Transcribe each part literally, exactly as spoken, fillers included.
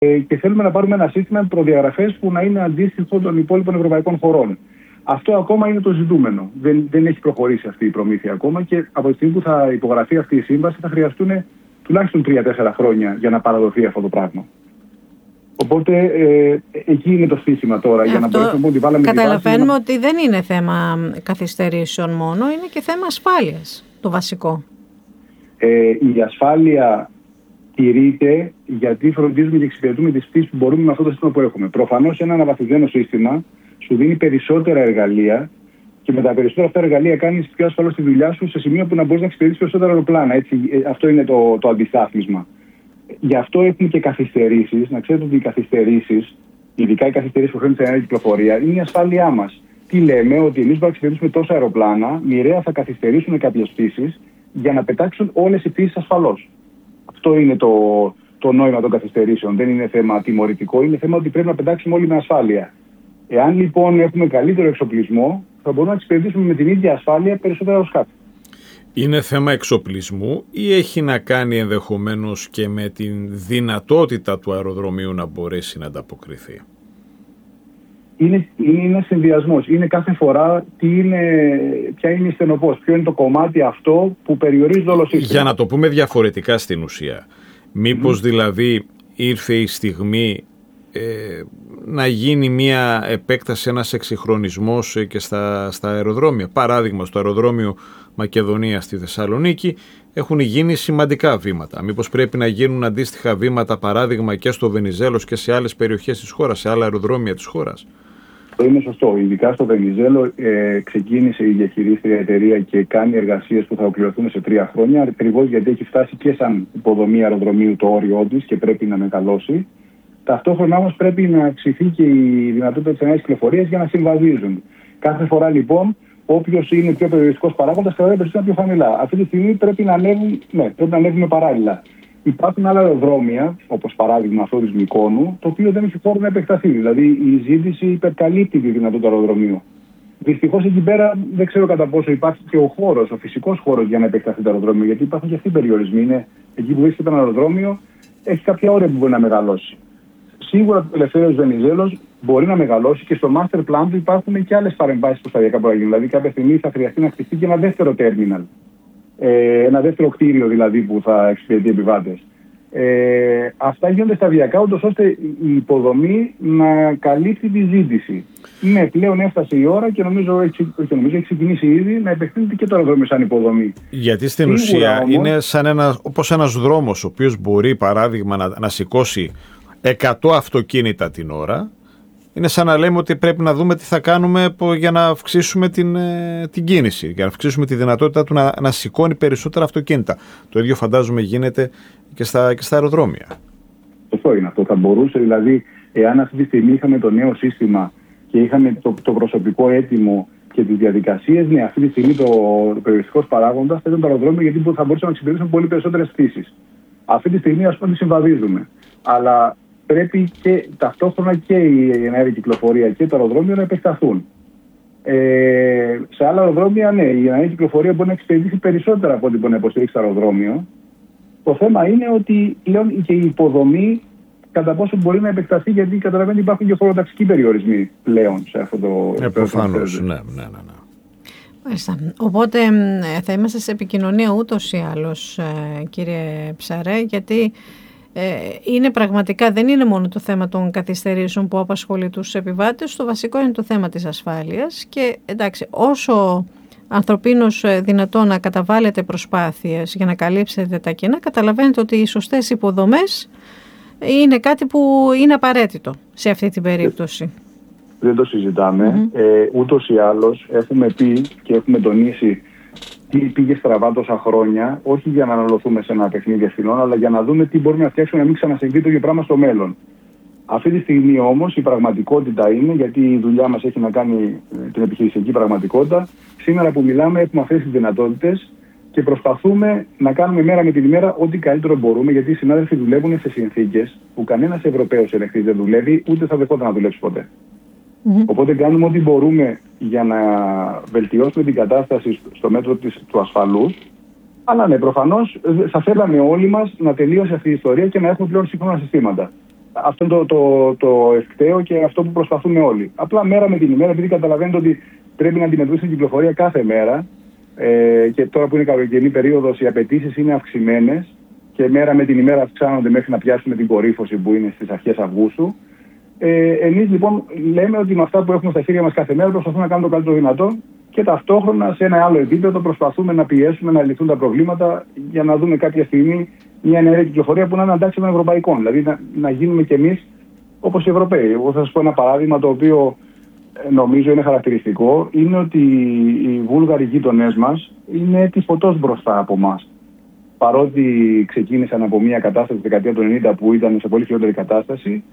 και θέλουμε να πάρουμε ένα σύστημα με προδιαγραφές που να είναι αντίστοιχο των υπόλοιπων ευρωπαϊκών χωρών. Αυτό ακόμα είναι το ζητούμενο. Δεν, δεν έχει προχωρήσει αυτή η προμήθεια ακόμα και από τη στιγμή που θα υπογραφεί αυτή η σύμβαση θα χρειαστούν τουλάχιστον τρία τέσσερα χρόνια για να παραδοθεί αυτό το πράγμα. Οπότε ε, εκεί είναι το στήσιμα τώρα. Αυτό, για να μπορέσουμε ότι βάλαμε καταλαβαίνουμε να... ότι δεν είναι θέμα καθυστερήσεων μόνο, είναι και θέμα ασφάλειας το βασικό. Ε, η ασφάλεια τηρείται γιατί φροντίζουμε και εξυπηρετούμε τις πτήσεις που μπορούμε με αυτό το σύστημα που έχουμε. Προφανώς ένα αναβαθμισμένο σύστημα σου δίνει περισσότερα εργαλεία και με τα περισσότερα αυτά εργαλεία κάνεις πιο ασφαλώς τη δουλειά σου σε σημείο που να μπορείς να εξυπηρετήσεις περισσότερα αεροπλάνα. Έτσι, αυτό είναι το, το αντιστάθμισμα. Γι' αυτό έχουμε και καθυστερήσεις. Να ξέρετε ότι οι καθυστερήσεις, ειδικά οι καθυστερήσεις που φέρνουν στην αέρια κυκλοφορία, είναι η ασφάλειά μας. Τι λέμε, ότι εμείς που εξυπηρετήσουμε τόσα αεροπλάνα, μοιραία θα καθυστερήσουν κάποιες πτήσεις για να πετάξουν όλες οι πτήσεις ασφαλώς. Αυτό είναι το, το νόημα των καθυστερήσεων. Δεν είναι θέμα τιμωρητικό, είναι θέμα ότι πρέπει να πετάξουμε όλοι με ασφάλεια. Εάν λοιπόν έχουμε καλύτερο εξοπλισμό, θα μπορούμε να εξυπηρετήσουμε με την ίδια ασφάλεια περισσότερα αεροσκάφη. Είναι θέμα εξοπλισμού ή έχει να κάνει ενδεχομένως και με την δυνατότητα του αεροδρομίου να μπορέσει να ανταποκριθεί? Είναι, είναι ένας συνδυασμός. Είναι κάθε φορά τι είναι, ποια είναι η στενοπός, ποιο είναι το κομμάτι αυτό που περιορίζει όλο σύστημα. Για να το πούμε διαφορετικά στην ουσία. Μήπως mm. δηλαδή ήρθε η στιγμή ε, να γίνει μια επέκταση, ένας εξυγχρονισμός και στα, στα αεροδρόμια. Παράδειγμα, στο αεροδρόμιο Μακεδονία στη Θεσσαλονίκη έχουν γίνει σημαντικά βήματα. Μήπως πρέπει να γίνουν αντίστοιχα βήματα, παράδειγμα, και στο Βενιζέλος και σε άλλες περιοχές της χώρας, σε άλλα αεροδρόμια της χώρας? Αυτό είναι σωστό. Ειδικά στο Βενιζέλο ε, ξεκίνησε η διαχειρίστρια εταιρεία και κάνει εργασίες που θα ολοκληρωθούν σε τρία χρόνια, ακριβώς γιατί έχει φτάσει και σαν υποδομή αεροδρομίου το όριό της και πρέπει να μεγαλώσει. Ταυτόχρονα όμως πρέπει να αυξηθεί και η δυνατότητα της ενέργειας κυκλοφορίας για να συμβαδίζουν. Κάθε φορά λοιπόν, όποιος είναι πιο περιοριστικός παράγοντας, θα πρέπει να πιο χαμηλά. Αυτή τη στιγμή πρέπει να ανέβουν, ναι, πρέπει να ανέβουμε παράλληλα. Υπάρχουν άλλα αεροδρόμια, όπως παράδειγμα αυτό της Μυκόνου, το οποίο δεν έχει χώρο να επεκταθεί. Δηλαδή η ζήτηση υπερκαλύπτει τη δυνατότητα του αεροδρομίου. Δυστυχώς εκεί πέρα δεν ξέρω κατά πόσο υπάρχει και ο χώρος, ο φυσικός χώρος για να επεκταθεί το αεροδρόμιο, γιατί υπάρχουν και αυτοί οι περιορισμοί. Είναι εκεί που βρίσκεται ένα αεροδρόμιο, έχει κάποια όρια που μπορεί να μεγαλώσει. Σίγουρα το Ελευθέριος Βενιζέλος μπορεί να μεγαλώσει και στο master plan του υπάρχουν και άλλες παρεμβάσεις που σταδιακά μπορεί να γίνουν. Δηλαδή, κάποια στιγμή θα χρειαστεί να χτιστεί και ένα δεύτερο terminal. Ε, ένα δεύτερο κτίριο δηλαδή που θα εξυπηρετεί επιβάτες. Ε, αυτά γίνονται σταδιακά, ούτως ώστε η υποδομή να καλύπτει τη ζήτηση. Ναι, πλέον έφτασε η ώρα και νομίζω έχει, νομίζω, έχει ξεκινήσει ήδη να επεκτείνεται και το αεροδρόμιο σαν υποδομή. Γιατί στην Σίγουρα, ουσία όμως, είναι σαν ένα, όπως ένας δρόμος ο οποίος μπορεί, παράδειγμα, να, να σηκώσει εκατό αυτοκίνητα την ώρα. Είναι σαν να λέμε ότι πρέπει να δούμε τι θα κάνουμε για να αυξήσουμε την, την κίνηση, για να αυξήσουμε τη δυνατότητα του να, να σηκώνει περισσότερα αυτοκίνητα. Το ίδιο φαντάζομαι γίνεται και στα, και στα αεροδρόμια. Αυτό είναι αυτό. Θα μπορούσε δηλαδή, εάν αυτή τη στιγμή είχαμε το νέο σύστημα και είχαμε το, το προσωπικό έτοιμο και τις διαδικασίες, ναι, αυτή τη στιγμή το, το περιοριστικός παράγοντας θα ήταν το αεροδρόμιο, γιατί θα μπορούσαμε να εξυπηρετήσουμε πολύ περισσότερες πτήσεις. Αυτή τη στιγμή, ας πούμε, συμβαδίζουμε. Αλλά πρέπει και ταυτόχρονα και η εναέρια κυκλοφορία και το αεροδρόμιο να επεκταθούν. Ε, σε άλλα αεροδρόμια, ναι, η εναέρια κυκλοφορία μπορεί να εξυπηρετήσει περισσότερα από ό,τι μπορεί να υποστηρίξει το αεροδρόμιο. Το θέμα είναι ότι πλέον και η υποδομή κατά πόσο μπορεί να επεκταθεί, γιατί καταλαβαίνετε υπάρχουν και χωροταξικοί περιορισμοί πλέον σε αυτό το. Ε, προφανώς, ναι, ναι, ναι, ναι. Μάλιστα. Οπότε θα είμαστε σε επικοινωνία ούτως ή άλλως, κύριε Ψαρέ, γιατί Ε, είναι πραγματικά, δεν είναι μόνο το θέμα των καθυστερήσεων που απασχολεί τους επιβάτες, το βασικό είναι το θέμα της ασφάλειας και εντάξει, όσο ανθρωπίνως δυνατό να καταβάλλετε προσπάθειες για να καλύψετε τα κενά, καταλαβαίνετε ότι οι σωστές υποδομές είναι κάτι που είναι απαραίτητο σε αυτή την περίπτωση. Δεν το συζητάμε. Mm-hmm. Ε, ούτως ή άλλως έχουμε πει και έχουμε τονίσει τι πήγε στραβά τόσα χρόνια, όχι για να αναλωθούμε σε ένα παιχνίδι ευθυνών, αλλά για να δούμε τι μπορούμε να φτιάξουμε να μην ξανασυμβεί το ίδιο πράγμα στο μέλλον. Αυτή τη στιγμή όμως η πραγματικότητα είναι, γιατί η δουλειά μας έχει να κάνει την επιχειρησιακή πραγματικότητα, σήμερα που μιλάμε έχουμε αυτές τις δυνατότητες και προσπαθούμε να κάνουμε μέρα με την ημέρα ό,τι καλύτερο μπορούμε, γιατί οι συνάδελφοι δουλεύουν σε συνθήκες που κανένας Ευρωπαίος ελεγχτής δεν δουλεύει, ούτε θα δεχόταν να δουλέψει ποτέ. Mm-hmm. Οπότε κάνουμε ό,τι μπορούμε για να βελτιώσουμε την κατάσταση στο μέτρο της, του ασφαλούς. Αλλά ναι, προφανώς θα θέλαμε όλοι μας να τελείωσε αυτή η ιστορία και να έχουμε πλέον σύγχρονα συστήματα. Αυτό είναι το, το, το ευκταίο και αυτό που προσπαθούμε όλοι. Απλά μέρα με την ημέρα, επειδή καταλαβαίνετε ότι πρέπει να αντιμετωπίσουν την κυκλοφορία κάθε μέρα ε, και τώρα που είναι καλοκαιρινή περίοδος οι απαιτήσεις είναι αυξημένες και μέρα με την ημέρα αυξάνονται μέχρι να πιάσουμε την κορύφωση που είναι στις αρχές Αυγούστου. Ε, εμείς λοιπόν λέμε ότι με αυτά που έχουμε στα χέρια μας κάθε μέρα προσπαθούμε να κάνουμε το καλύτερο δυνατό και ταυτόχρονα σε ένα άλλο επίπεδο προσπαθούμε να πιέσουμε να λυθούν τα προβλήματα για να δούμε κάποια στιγμή μια ενέργεια κυκλοφορία που να είναι αντάξει των ευρωπαϊκών. Δηλαδή να, να γίνουμε κι εμείς όπως οι Ευρωπαίοι. Εγώ θα σας πω ένα παράδειγμα το οποίο νομίζω είναι χαρακτηριστικό. Είναι ότι οι Βούλγαροι γείτονές μας είναι τη φωτός μπροστά από εμάς. Παρότι ξεκίνησαν από μια κατάσταση τη δεκαετία του ενενήντα που ήταν σε πολύ χειρότερη κατάσταση,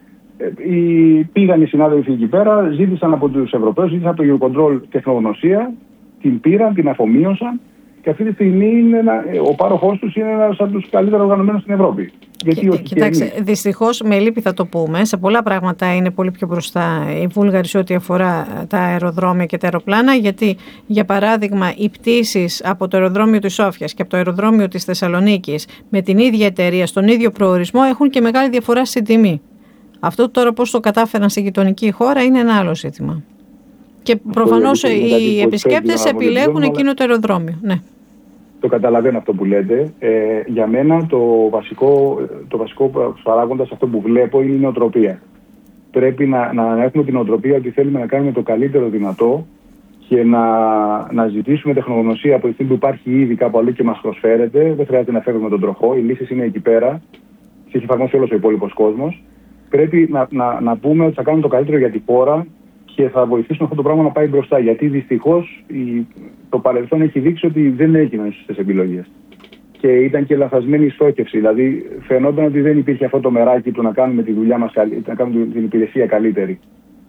πήγαν οι συνάδελφοι εκεί πέρα, ζήτησαν από τους Ευρωπαίους, ζήτησαν από το Eurocontrol τεχνογνωσία, την πήραν, την αφομοίωσαν και αυτή τη στιγμή είναι ένα, ο πάροχός τους είναι ένας από τους καλύτερα οργανωμένους στην Ευρώπη. Γιατί και, κοιτάξτε, δυστυχώς με λύπη θα το πούμε, σε πολλά πράγματα είναι πολύ πιο μπροστά οι Βούλγαροι σε ό,τι αφορά τα αεροδρόμια και τα αεροπλάνα, γιατί για παράδειγμα οι πτήσεις από το αεροδρόμιο της Σόφιας και από το αεροδρόμιο της Θεσσαλονίκης με την ίδια εταιρεία στον ίδιο προορισμό έχουν και μεγάλη διαφορά στην τιμή. Αυτό τώρα πώς το κατάφεραν στη γειτονική χώρα είναι ένα άλλο ζήτημα. Και προφανώς οι επισκέπτες επιλέγουν εκείνο το αεροδρόμιο. Ναι. Το καταλαβαίνω αυτό που λέτε. Ε, για μένα το βασικό, το βασικό παράγοντα αυτό που βλέπω είναι η νοοτροπία. Πρέπει να, να έχουμε την νοοτροπία ότι θέλουμε να κάνουμε το καλύτερο δυνατό και να, να ζητήσουμε τεχνογνωσία από τη στιγμή που υπάρχει ήδη κάπου αλλού και μας προσφέρεται. Δεν χρειάζεται να φεύγουμε τον τροχό. Οι λύσεις είναι εκεί πέρα. Τι έχει εφαρμόσει όλος ο υπόλοιπος κόσμος. Πρέπει να, να, να πούμε ότι θα κάνουμε το καλύτερο για τη χώρα και θα βοηθήσουμε αυτό το πράγμα να πάει μπροστά. Γιατί δυστυχώς η, το παρελθόν έχει δείξει ότι δεν έγιναν σωστές επιλογές. Και ήταν και λαθασμένη η στόχευση. Δηλαδή φαινόταν ότι δεν υπήρχε αυτό το μεράκι του να κάνουμε τη δουλειά μας, να κάνουμε την υπηρεσία καλύτερη.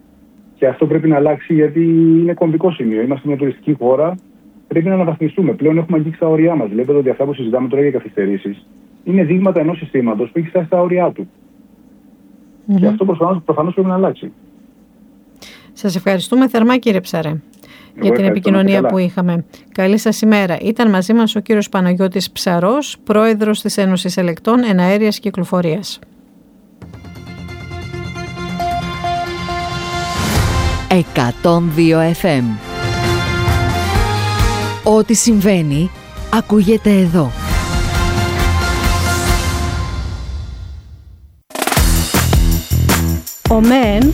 Και αυτό πρέπει να αλλάξει γιατί είναι κομβικό σημείο. Είμαστε μια τουριστική χώρα. Πρέπει να αναβαθμιστούμε. Πλέον έχουμε αγγίξει τα όρια μας. Βλέπετε ότι αυτά που συζητάμε τώρα για καθυστερήσεις είναι δείγματα ενός συστήματος που έχει φτάσει στα όρια του. Mm-hmm. Και αυτό προφανώς, προφανώς πρέπει να αλλάξει. Σας ευχαριστούμε θερμά κύριε Ψαρέ Εγώ για την επικοινωνία που είχαμε. Καλή σας ημέρα. Ήταν μαζί μας ο κύριος Παναγιώτης Ψαρός, πρόεδρος της Ένωσης Ελεκτών Εναέριας Κυκλοφορίας. εκατόν δύο εφ εμ. Ό,τι συμβαίνει ακούγεται εδώ. Ο ΜΕΝ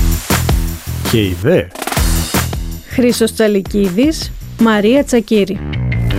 και η ΔΕ. Χρήστος Τσαλικίδης, Μαρία Τσακύρη.